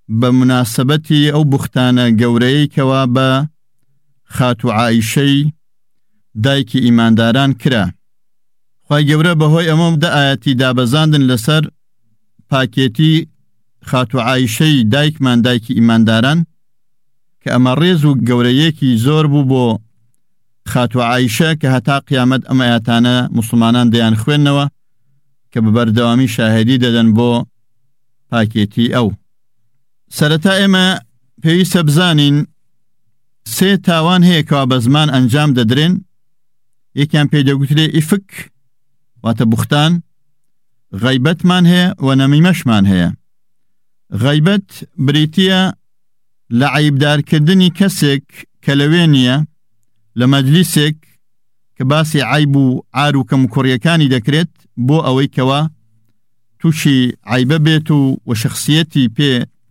بمناسبەتی ئەو بوختانە گەورەی کەوا بە خاتو عایشەی دایکی ئیمانداران کرا. خوای گەورە بەهۆی ئەمەم دە ئاەتی دابەزاندن لەسەر پاکێتی خاتو عایشەی دایکمان دایکی ئیمانداران کە ئەمە ڕێز و گەورەیەکی زۆر بوو بۆ خاتو عایشە کە هەتا قیامەت ئەم ئاەتانە موسڵمانان دەیان خوێندنەوە کە بە بەردەوامی شاهێدی دەدەن بۆ پاکێتی ئەو. سەرەتا ئێمە پێویستە بزانین سێ تاوان هەیە کەوا بە زمان ئەنجام دەدرێن. یەکیان پێی دەگوترێ ئیفک واتە بوختان، غەیبەتمان هەیە و نەمیمەشمان هەیە. غەیبەت بریتیە لە عیبدارکردنی کەسێک کە لەوێ نییە لە مەجلیسێک کە باسی عیب و عار و کەم کوڕیەکانی دەکرێت بۆ ئەوەی کەوا تووشی عیبە بێت و شخصیەتی پێ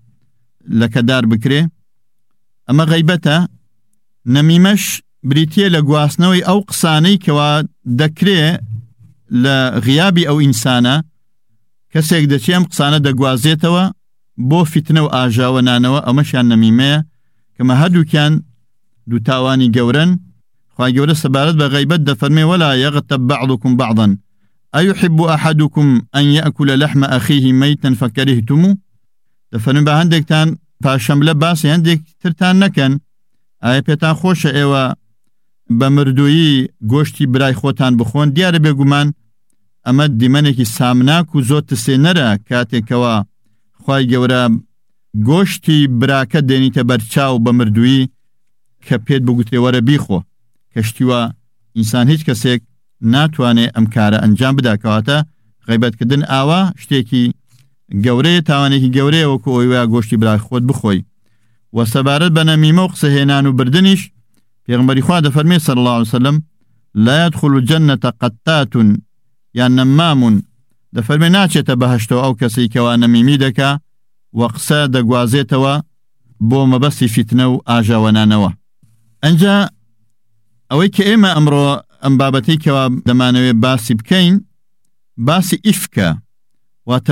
لەکەدار بکرێ. ئەمە غەیبەتە. نەمیمەش بریتیە لە گواستنەوەی ئەو قسانەی کەوا دەکرێ لە غیابی ئەو ئینسانە کەسێک دەچێ ئەم قسانە دەگوازێتەوە بۆ فیتنە و ئاژاوەنانەوە. ئەمەشیان نەمیمەیە کەمە هەردووکیان دوو تاوانی گەورن. خوای گەورە سەبارەت بە غەیبەت دەفەرمێ وەلا یەغتەب بەعضکم بەعضا ئەیحب ئەحەدکم ئەن یەأکل لەحم ئەخیه مەیتەن فەکەرهتموه. دەفەرمێ بە هەندێکتان پاشەملە باسی هەندێک ترتان نەکەن. ئایا پێتان خۆشە ئێوە بە مردوویی گۆشتی برای خۆتان بخۆن؟ دیارە بێگومان ئەمە دیمەنێکی سامناک و زۆر تسێنەرە کاتێکەوە خوای گەورە گۆشتی براکە دێنیتە بەرچاو بە مردوویی کە پێت بگوترێ وەرە بیخۆ. کەشتیوە ئینسان هیچ کەسێک ناتوانێت ئەم کارە ئەنجام بداکەواتە غەیبەتکردن ئاوا شتێکی گەورەیە، تاوانێکی گەورەیە وەکو ئەوەی وایە گۆشتی برای خۆت بخۆی. و سەبارەت بە نەمیمە و قسەهێنان و بردنیش پێغمبەری خوا دەفەرمێ صلی الله علیه وسلم لا يدخل الجنة قتات یان نەمامون. دەفەرمێ ناچێتە بەهەشتەوە ئەو کەسەی کەوا نەمیمی دەکا و قسە دەگوازێتەوە بۆ مەبەستی فیتنە و ئاژاوەنانەوە. ئەنجا ئەوەی کە ئێمە ئەمڕۆ ئەم بابەتەی کەوا دەمانەوێت باسی بکەین باسی ئیفکە واتە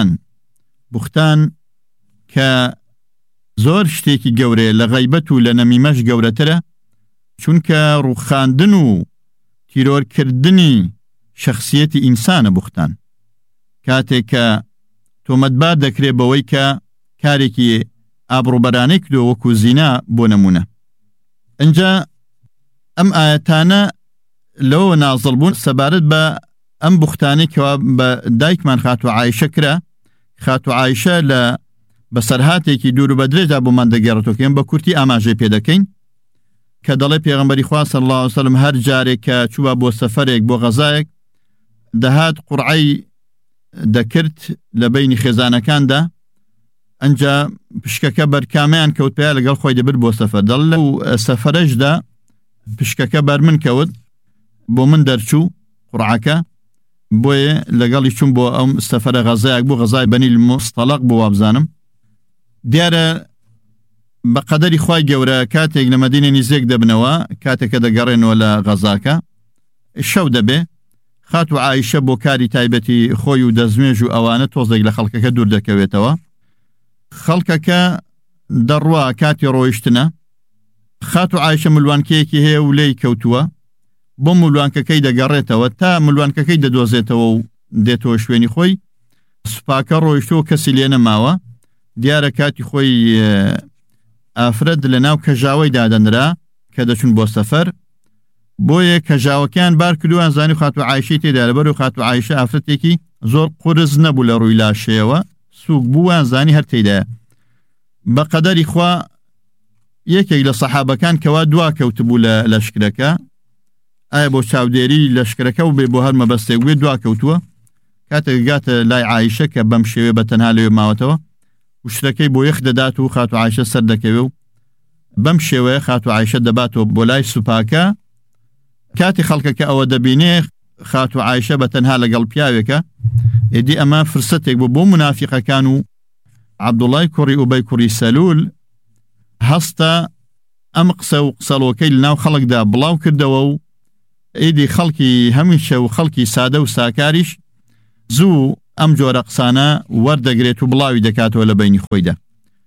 بوختان کە زۆر شتێکی گەورەیە لە غەیبەت و لە نەمیمەش گەورەترە، چونکە ڕوخاندن و تیرۆرکردنی شخصیەتی ئینسانە بوختان. کاتێک کە تۆمەتبار دەکرێت بەوەی کە کارێکی ئابڕوبەرانەی کردو وەکو زینا بۆ نەمونە. ئەنجا ئەم ئاەتانە لەوە نازڵ بوون سەبارەت بە ئەم بوختانەی کەوا بە دایکمان خاتو عایشە کرا. خاتو عایشە لە بەسەرهاتێکی دوور و بەدرێژدا بۆمان دەگەڕێتەوە بە کورتی ئاماژەی پێ دەکەین کە دەڵێ پێغەمبەری خوا صلی الله علیه وسلم هەر جارێک کە چووە بۆ سەفەرێک بۆ غەزایەک دەهات قورعەی دەکرد لە بینی خێزانەکاندا. ئەنجا پشکەکە بەرکامیان کەوت پێیا لەگەڵ خۆی دەبر بۆ سەفەر. دەڵ لەو سەفەرەشدا پشکەکە بەر من کەوت بۆ من دەرچوو قورعەکە، بۆیە لەگەڵی چوون بۆ ئەم سەفەرە غەزایەک بۆ غەزای بەنی المستەلق بۆ وابزانم. دیارە بە قەدەری خوای گەورە کاتێک لە مەدینە نزیک دەبنەوە کاتێکە دەگەڕێنەوە لە غەزاکە شەو دەبێ. خاتو عایشە بۆ کاری تایبەتی خۆی و دەزمێژ و ئەوانە تۆزێک لە خەڵکەکە دوور دەکەوێتەوە. خەڵکەکە دەڕوا کاتی ڕۆیشتنە. خاتو عایشە ملوانکەیەکی هەیە و لێی کەوتووە بۆ ملوانکەکەی دەگەڕێتەوە تا ملوانکەکەی دەدۆزێتەوە و دێتەوە شوێنی خۆی. سوپاکە ڕۆیشتەوە کەسی لێ نەماوە. دیارە کاتی خۆی ئافرەت لە ناو کەژاوەی دادەنرا کە دەچون بۆ سەفەر، بۆیە کەژاوەکان بار کردووان زانی خاتو عایشەی تێدا لەبەر و خاتو عایشە ئافرەتێکی زۆر قورس نەبوو لە ڕووی لاشەیەوە، سووک بووان زانی هەر تێدایە. بە قەدەری خوا یەکێک لە سەحابەکان کەوا دوا کەوتبوو لە لەشکرەکە، ئایا بۆ چاودێری لەشکرەکە و بێ بۆ هەر مەبەستێک بێ دوا کەوتووە. کاتێک گاتە لای عایشە کە بەم شێوێ بە تەنها لەوێ ماوەتەوە وشتەکەی بۆ یەخ دەدات و خاتو عایشە سەر دەکەوێ و بەم شێوەیە خاتو عایشە دەباتەوە بۆ لای سوپاکە. کاتی خەڵکەکە ئەوە دەبینێ خاتو عایشە بە تەنها لەگەڵ پیاوێکە، ئێدی ئەمە فرسەتێک بۆ منافقەکان و عەبدوڵای کوڕی ئوبەی کوڕی سەلول هەستە ئەم قسە و قسەڵۆکەی لەناو خەڵکدا بڵاو کردەوە و ئێدی خەڵکی هەمیشە و خەڵکی سادە و ساکاریش زوو ئەم جۆرە قسانە وەردەگرێت و بڵاوی دەکاتەوە لە بینی خۆیدا.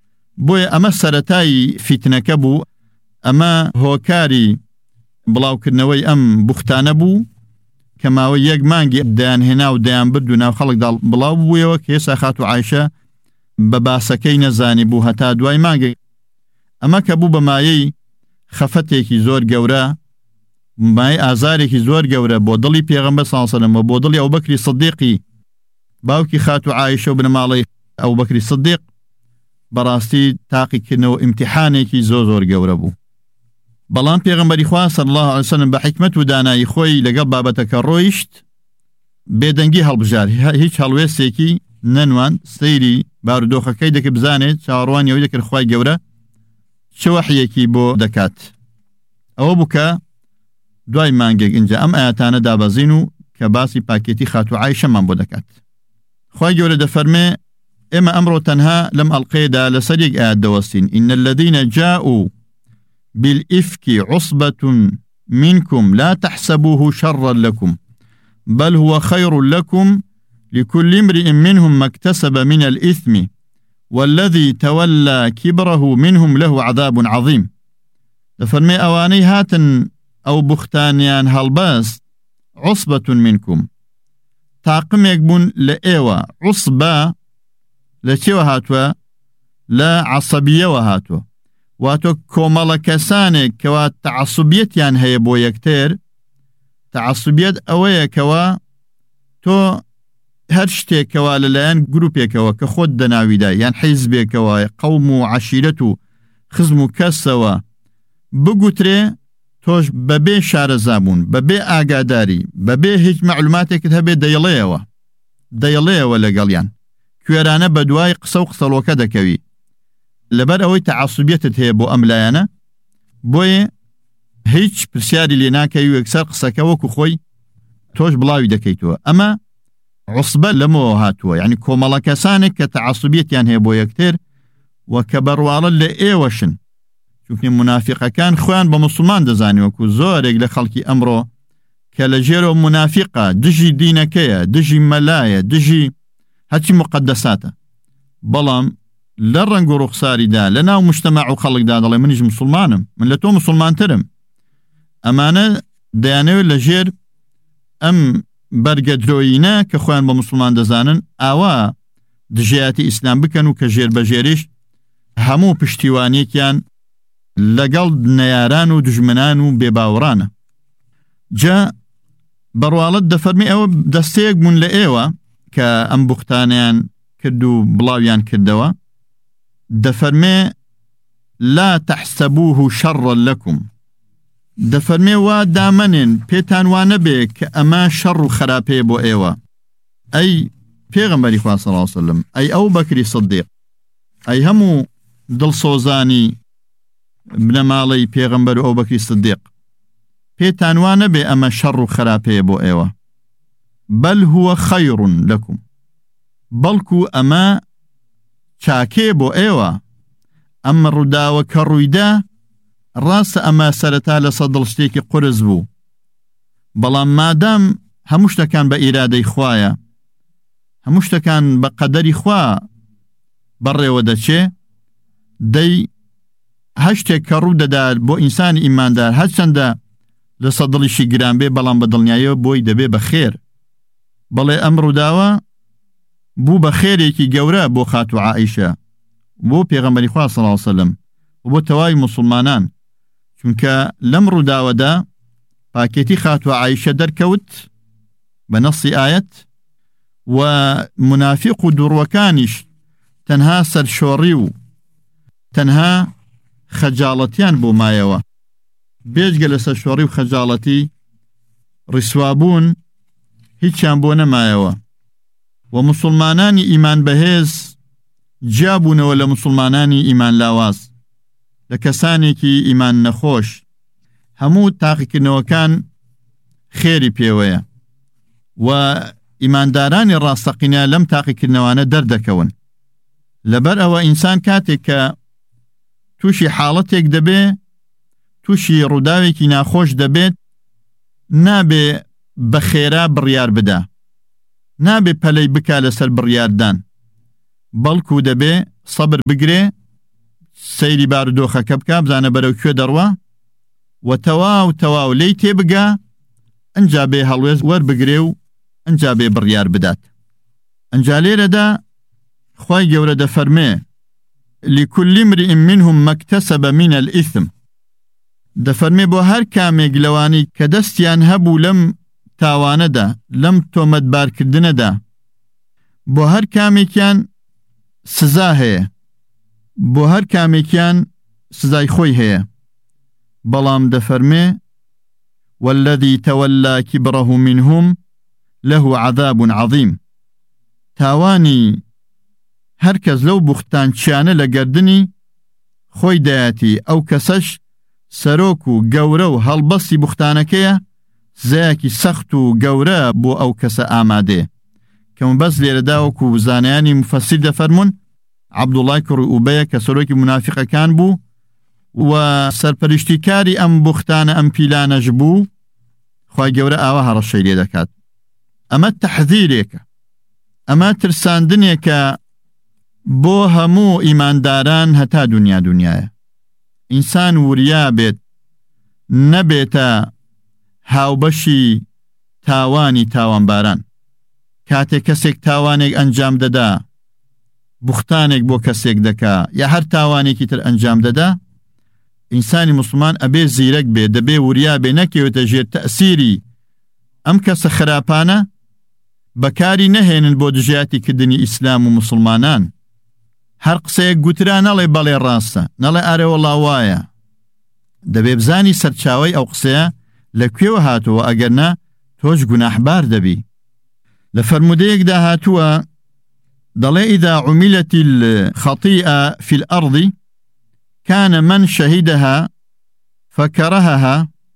بۆیە ئەمە سەرەتایی فیتنەکە بوو، ئەمە هۆکاری بڵاوکردنەوەی ئەم بوختانە بوو کە ماوەی 1 مانگی دەیانهێنا و دەیان برد و ناو خەڵکدا بڵاو بوویەوە کە ئێستا خاتو عایشە بە باسەکەی نەزانی بوو هەتا دوای مانگی. ئەمە کە بوو بە مایەی خەفەتێکی زۆر گەورە، مای ئازارێکی زۆر گەورە بۆ دڵی پێغەمبەر صلی الله علیه و سلم و بۆ دڵی ئەوبەکری سیدیقی باوکی خاتو عایشە و بنەماڵەی ئەوبەکری سیدیق، بەڕاستی تاقیکردنەوە ئیمتیحانێکی زۆر گەورە بوو. بەڵام پێغەمبەری خوا صلی الله علیه و سلم بە حکمت و دانایی خۆی لەگەڵ بابەتەکە ڕۆیشت، بێدەنگی هەڵبژار، هیچ هەڵوێستێکی نەنوان، سەیری بارودۆخەکەی دەکرد بزانێت چاوەڕوانیەوەی دەکرد خوای گەورە چه وحیەکی بۆ دەکات. ئەوە بوو کە دوای مانگێک ئینجا ئەم ئاەتانە دابەزین و کە باسی پاکێتی خاتو عایشەمان بۆ دەکات. خوای گەورە دەفەرمێ ئێمە ئەمڕۆ تەنها لەم ئەڵقەیەدا لەسەر یەک ئاەت دەوەستین: إن الذين جاءوا بالإفك عصبة منكم لا تحسبوه شرا لكم بل هو خير لكم لكل امرئ منهم ما اكتسب من الإثم والذي تولى كبره منهم له عذاب عظيم. دەفەرمێ ئەوانەی هاتن ئەو بوختانیان هەڵبەست عصبة منكم، تاقمێک بوون لە ئێوە. عصبە لە چێوە هاتووە؟ لە عەسەبیەوە هاتووە، واتۆ کۆمەڵە کەسانێک کەوا تەعەسوبیەتیان هەیە بۆ یەکتر. تەعەسوبیەت ئەوەیە کەوا تۆ هەر شتێکەوە لەلایەن گروپێکەوە کە خۆت دەناویدا، یان حیزبێکەوە، قەوم و عەشیرەت و خزم و کەسەوە بگوترێ، تۆش بەبێ شارەزابوون، بەبێ ئاگاداری، بەبێ هیچ مەعلوماتێکت هەبێ دەیڵێەوە لەگەڵیان، کوێرانە بە دوای قسە و قسەڵۆکە دەکەوی، لەبەر ئەوەی تەعەسوبیەتت هەیە بۆ ئەم لایەنە، بۆیە هیچ پرسیاری لێ ناکەوی و یەکسەر قسەکە وەکو خۆی تۆش بڵاوی دەکەیتەوە. ئەمە عصبە لەمەوە هاتووە، یعنی کۆمەڵە کەسانێک کە تەعەسوبیەتیان هەیە بۆ یەکتر و کە بەڕواڵە لە ئێوەشن، چونکە منافقەکان خۆیان بە مسلمان دەزانی، وەکو زۆرێک لە خەڵکی ئەمڕۆ کە لە ژێرەوە منافقە، دژی دینەکەیە، دژی مەلایە، دژی هەچی مقدساتە، بەڵام لە ڕنگ و ڕوخساریدا لە ناو مجتەماع و خەڵکدا دەڵێ منیش مسلمانم، من لە تۆ مسلمانترم. ئەمانە دەیانەوێت لە ژێر ئەم بەرگە درۆیینە کە خۆیان بە مسلمان دەزانن ئاوا دژایەتی ئیسلام بکەن و کە ژێر بەژێریش هەموو پشتیوانێکیان لەگەڵ نەیاران و دژمنان و بێباوەڕانە. جا بەڕواڵەت دەفەرمی ئەوە دەستەیەک بوون لە ئێوە کە ئەم بوختانیان کرد و بڵاویان کردەوە، دەفەرمێ لا تحسبوه شرا لكم، دەفەرمێ وا دامەنێن پێتان وانە بێ کە ئەمە شەڕ و خراپەیە بۆ ئێوە. ئەی پێغەمبەری خوا صلی الله علیه و سلم، ئەی ئەوبەکری سیدیق، ئەی هەموو دڵسۆزانی بنەماڵەی پێغەمبەر و ئەوبەکری سیدیق، پێتان وانە بێ ئەمە شەڕ و خراپەیە بۆ ئێوە. بل هو خير لكم، بەڵکو ئەمە چاکێ بۆ ئێوە. ئەمە ڕووداوە کە ڕوویدا ڕاستە ئەمە سەرەتا لە سەدڵ شتێکی قورس بوو، بەڵام مادام هەموو شتەکان بە ئیرادەی خوایە، هەموو شتەکان بە قەدەری خوا بەڕێوە دەچێ، دەی هەر شتێک کە ڕوو دەدات بۆ ئینسانی ئیماندار هەرچەندە لە سەدڵیشی گران بێ، بەڵام بە دڵنیاییەوە بۆی دەبێ بە خێر. بەڵێ ئەم ڕووداوە بوو بە خێرێکی گەورە بۆ خاتو عائیشە، بۆ پێغەمبەری خوا صلی الله علیه و سلم و بۆ تەواوی مسلمانان، چونکە لەم ڕووداوەدا پاکێتی خاتو عائیشە دەرکەوت بە نەسی ئاەت، و منافق و دوڕوەکانیش تەنها سەرشۆڕی و تەنها خەجاڵەتیان بۆ مایەوە، بێجگە لە سەرشۆڕی و خەجاڵەتی ڕیسوابوون هیچیان بۆ نەمایەوە. و مسلمانانی ئیمان بەهێز جیابوونەوە لە مسلمانانی ئیمان لاواز، لە کەسانێکی ئیمان نەخۆش. هەموو تاقیکردنەوەکان خێری پێوەیە و ئیماندارانی ڕاستەقینە لەم تاقیکردنەوانە دەردەکەون. لەبەر ئەوە ئینسان کاتێک کە تووشی حاڵەتێک دەبێ، تووشی ڕووداوێکی ناخۆش دەبێت، نابێ بە خێرا بڕیار بدا، نابێ پەلەی بکا لەسەر بڕیاردان، بەڵکو دەبێ سەبر بگرێ، سەیری بارودۆخەکە بکە بزانە بەرەو کوێ دەڕوا و تەواو لێی تێبگا ئەنجا بێ هەڵوێز وەربگرێ و ئەنجا بێ بڕیار بدات. ئەنجا لێرەدا خوای گەورە دەفەرمێ لكل امرئ منهم ما اكتسب من الإثم دەفەرمێ بۆ هەر کامێک لەوانی کە دەستیان هەبوو لەم تاوانەدا لەم تۆمەتبارکردنەدا بۆ هەر کامێکیان سزا هەیە بۆ هەر کامێکیان سزای خۆی هەیە بەڵام دەفەرمێ والذي تولى كبره منهم له عذاب عظيم تاوانی هەر کەس لەو بوختانچیانە لە گەردنی خۆی دایەتی ئەو کەسەش سەرۆک و گەورە و هەڵبەستی بوختانەکەیە زایەکی سەخت و گەورە بۆ ئەو کەسە ئامادێ کەم بەس لێرەدا وەکو زانایانی مفەسیر دەفەرمون عەبدوڵای کوڕی ئوبەیە کە سەرۆکی منافقەکان بوو و سەرپەرشتیکاری ئەم بوختانە ئەم پیلانەش بوو خوای گەورە ئاوا هەڕەشەی لێ دەکات. ئەمە تەحذیرێکە ئەمە ترساندنێکە بۆ هەموو ئیمانداران هەتا دنیایە ئینسان وریا بێت نەبێتە هاوبەشی تاوانی تاوانباران کاتێک کەسێک تاوانێک ئەنجام دەدا بوختانێک بۆ کەسێک دەکا یا هەر تاوانێکی تر ئەنجام دەدا ئینسانی موسڵمان ئەبێ زیرەک بێ دەبێ وریا بێ نەکەوێتە ژێر تەئسیری ئەم کەسە خراپانە بەکاری نەهێنن بۆ دژایەتی کردنی ئیسلام و موسڵمانان هەر قسەیەک گوترا نەڵێ بەڵێ ڕاستە نەڵێ ئارێ وەڵا وایە دەبێ بزانی سەرچاوەی ئەو قسەیە لەکوێوە هاتووە ئەگەرنا تۆش گوناحبار دەبی لە فەرمودەیەکدا هاتووە دەڵێ إذا عملت الخطيئة في الأرض كان من شهدها فكرهها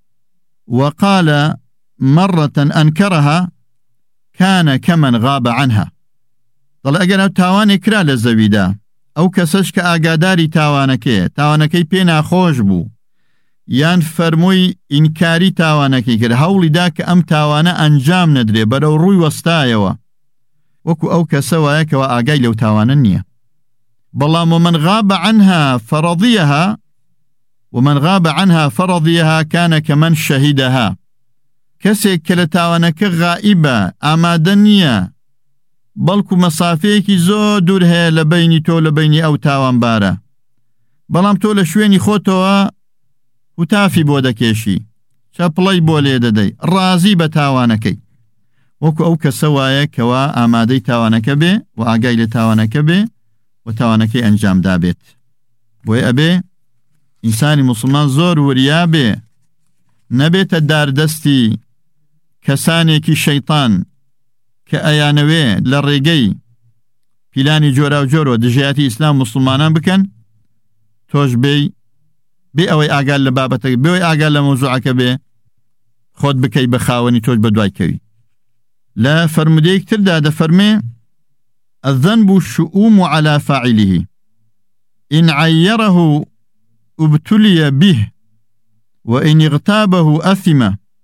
وقال مرة أنكرها كان كمن غاب عنها دەڵێ ئەگەر ئەو تاوانی کرا لە زەویدا ئەو کەسەش کە ئاگاداری تاوانەکەی پێ ناخۆش بوو یان فەرمووی ئینکاری تاوانەکەی کرد هەوڵیدا کە ئەم تاوانە ئەنجام نەدرێ بەرەو ڕووی وەستایەوە وەکو ئەو کەسە وایەکەوە ئاگای لەو تاوانە نییە بەڵام ومن غاب عنها فرضيها كان كمن شهدها کەسێک کە لە تاوانەکە غائبە ئامادە نییە بەڵکو مەسافەیەکی زۆر دوور هەیە لە بینی تۆ لە بینی ئەو تاوانبارە بەڵام تۆ لە شوێنی خۆتەوە وتافی بۆ دەکێشی چەپڵەی بۆ لێ دەدەی ڕازی بە تاوانەکەی وەکو ئەو کەسە وایە کەوا ئامادەی تاوانەکە بێ و ئاگای لە تاوانەکە بێ و تاوانەکەی ئەنجامدا بێت بۆیە ئەبێ ئینسانی موسڵمان زۆر وریا بێ نەبێتە داردەستی کەسانێکی شەیطان کە ئەیانەوێ لە ڕێگەی پیلانی جۆرا و جۆرەوە دژایەتی ئیسلام موسڵمانان بکەن تۆش بێ ئەوەی ئاگال لە بابەتەکە بێەوەی ئاگال لە مۆزوعەکە بێ خۆت بکەی بە خاوەنی تۆش بە دوای کەوی لە فەرمودەیەک تردا دەفەرمێ الذنب الشؤوم على فاعله إن عيره ابتلي به وإن اغتابه أثم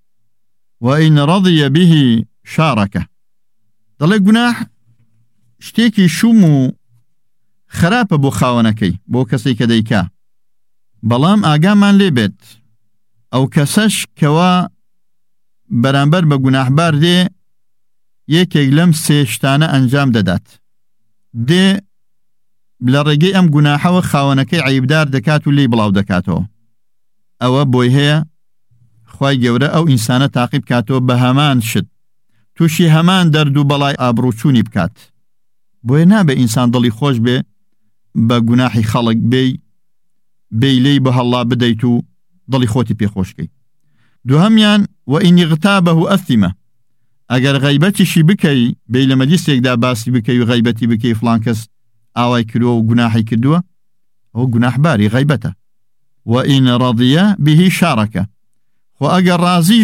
وإن رضي به شاركه دەڵێ گوناح شتێکی شوم و خراپە بۆ خاوەنەکەی بۆ کەسەی کە دەیکا بەڵام ئاگامان لێ بێت ئەو کەسەش کەوا بەرامبەر بە گوناحبار دێ یەکێک لەم سێ شتانە ئەنجام دەدات دێ لە ڕێگەی ئەم گوناحەوە خاوەنەکەی عیبدار دەکات و لێی بڵاو دەکاتەوە ئەوە بۆی هەیە خوای گەورە ئەو ئینسانە تاقیب کاتەوە بە هەمان شت تووشی هەمان دەرد و بەڵای ئابڕوچوونی بکات بۆیە نابێ ئینسان دڵی خۆش بێ بە گوناحی خەڵک بێی لێی بە هەڵا بدەیت و دڵی خۆتی پێخۆشکەی دووهەمیان وئین اغتابه ئەثیمە ئەگەر غەیبەتیشی بکەی بێی لە مەجلیسێکدا باسی بکەی و غەیبەتی بکەی فڵان کەس ئاوای کردووە و گوناحی کردووە ئەو گوناحباری غەیبەتە وئین ڕەضیە به شارەکە و ئەگەر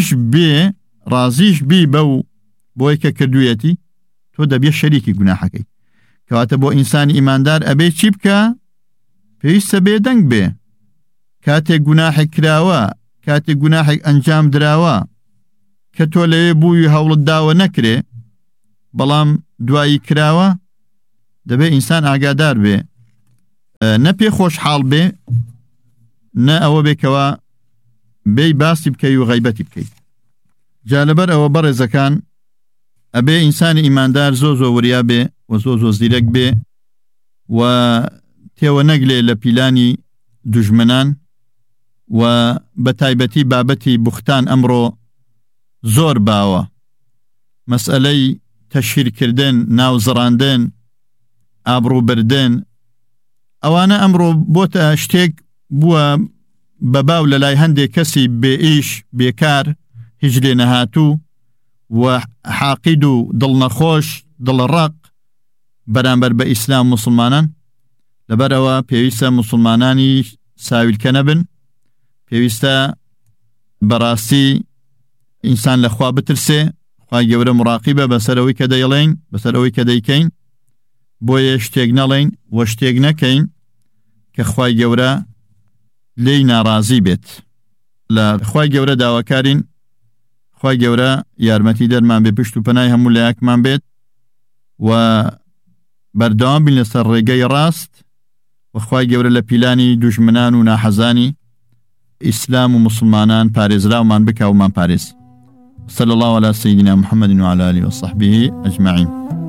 ڕازیش بی بەو بۆی کە کردوویەتی تۆ دەبێ شەریکی گوناحەکەی کەواتە بۆ ئینسانی ئیماندار ئەبێ چی بکە پێویستە بێدەنگ بێ کاتێک گوناحێک کراوە کاتێک گوناحێک ئەنجام دراوە کە تۆ لەوێ بووی هەوڵت داوە نەکرێ بەڵام دوایی کراوە دەبێ ئینسان ئاگادار بێ نە پێ خۆشحاڵ بێ نە ئەوە بێکەوە بێی باسی بکەی و غەیبەتی بکەیت. جا لەبەر ئەوە بەڕێزەکان ئەبێ ئینسانی ئیماندار زۆ وریا بێ و زۆ زیرەک بێ و تێوە نەگلێ لە پیلانی دوژمنان و بە تایبەتی بابەتی بوختان ئەمڕۆ زۆر باوە. مەسئلەی تەشهیرکردن، ناوزڕاندن، ئابڕووبردن، ئەوانە ئەمڕۆ بۆتە شتێک بووە بەباو لە لای هەندێک کەسی بێئیش بێکار هیچ لێ نەهاتوو و حاقید و دڵنەخۆش دڵڕق بەرامبەر بە ئیسلام مسلمانان. لەبەرەوە پێویستە مسلمانانی ساویلکە نەبن، پێویستە بەڕاستی ئینسان لەخوا بترسێ، خوای گەورە مراقیبە بەسەرەوەی کە دەیڵێن، بەسەرەوەی کە دەیکەین، بۆیە شتێک نەڵێن و شتێک نەکەین کە خوای گەورە لێی ناڕازی بێت. لە خوای گەورە داواکارین، خوای گەورە یارمەتی دەرمان بێ، پشت و پەنای هەموو لایەکمان بێت و بەردەوام بین لەسەر ڕێگەی ڕاست و خوای گەورە لە پیلانی دوژمنان و ناحەزانی ئیسلام و مسلمانان پارێزراومان بکە ومان پارێز. صلى الله على سيدنا محمد وعلى آله وصحبه أجمعين.